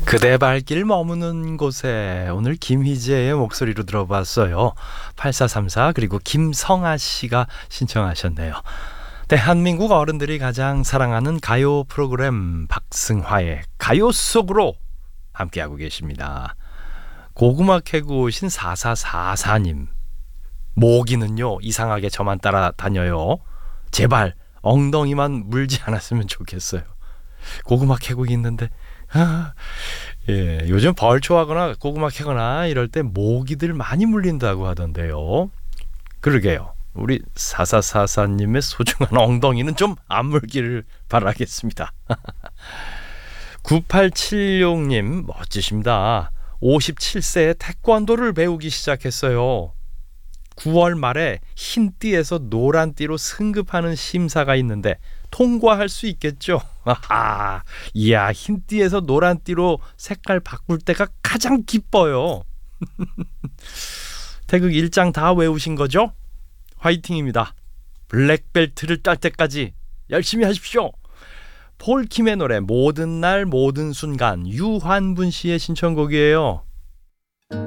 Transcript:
그대 발길 머무는 곳에 오늘 김희재의 목소리로 들어봤어요. 8434 그리고 김성아 씨가 신청하셨네요. 대한민국 어른들이 가장 사랑하는 가요 프로그램 박승화의 가요 속으로 함께하고 계십니다. 고구마 캐고 오신 4444님, 모기는요 이상하게 저만 따라다녀요. 제발 엉덩이만 물지 않았으면 좋겠어요. 고구마 캐고 있는데 예, 요즘 벌초하거나 고구마 캐거나 이럴 때 모기들 많이 물린다고 하던데요. 그러게요. 우리 4444님의 소중한 엉덩이는 좀 안 물기를 바라겠습니다. 9876님 멋지십니다. 57세에 태권도를 배우기 시작했어요. 9월 말에 흰띠에서 노란띠로 승급하는 심사가 있는데 통과할 수 있겠죠? 아하, 이야, 흰띠에서 노란띠로 색깔 바꿀 때가 가장 기뻐요. 태극 일장 다 외우신 거죠? 화이팅입니다. 블랙벨트를 딸 때까지 열심히 하십시오. 폴킴의 노래 모든 날 모든 순간, 유환분 씨의 신청곡이에요.